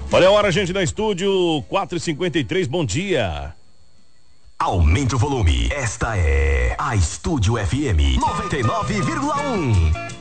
Olha a hora, gente, da estúdio 4h53, bom dia. Aumente o volume. Esta é a Estúdio FM 99,1.